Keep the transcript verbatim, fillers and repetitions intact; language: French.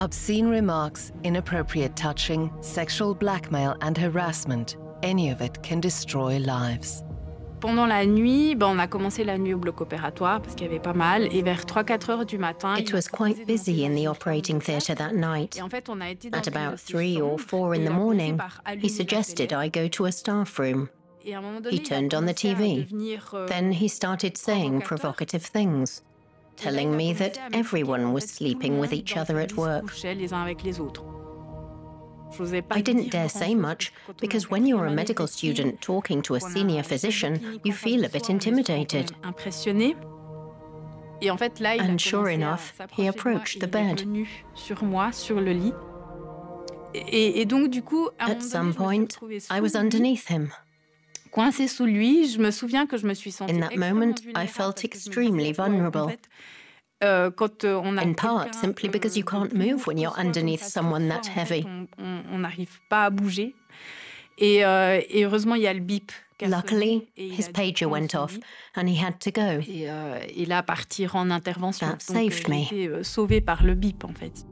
Obscene remarks, inappropriate touching, sexual blackmail and harassment, any of it can destroy lives. Pendant la nuit, ben, on a commencé la nuit au bloc opératoire parce qu'il y avait pas mal. Et vers trois quatre heures du matin, It was quite busy in the operating theatre that night. Et en fait, on a été dans At une about de ces three or chambres, four et in il the a commencé morning, par allumer he la suggested télé. I go to a staff room. Et à un moment donné, He il a turned on the commencé à T V. devenir, euh, Then he started saying provocateur. provocative things, Et là, telling il a me commencé that à m'expliquer everyone qu'en was fait, tout sleeping le with monde each dans other le at lit se work. couchait les uns avec les autres. J'osais pas I didn't dire dare say grand-chose much parce que quand on est en because when you're a quatrième année de medical médecine, student talking to a qu'on a senior un chef de physician, clinique you en face feel de a bit soi, on est souvent quand intimidated. même impressionné. Et en fait, là, il a And sure commencé à enough, he s'approcher de moi approached et the il est bed. venu sur moi, sur le lit. Et, et donc, du coup, à un At moment donné, some je me suis point, retrouvée sous I was lui, underneath him. coincée sous lui. Je me souviens que je me suis sentie In that extrêmement moment, I vulnérable felt parce que je me extremely disais, ouais, en vulnerable. fait, euh, quand euh, on a In part, quelqu'un simply because euh, you de can't plus move lourd when que you're soi comme underneath ça sur someone soi, that en fait, heavy. on on- on n'arrive pas à bouger. Et, euh, et heureusement, il y a le bip qui a sonné Luckily, et il his a dû pager prendre went son off lit and he had to go. et, euh, et là partir en intervention. That Donc, euh, saved j'ai me. été euh, sauvée par le bip en fait.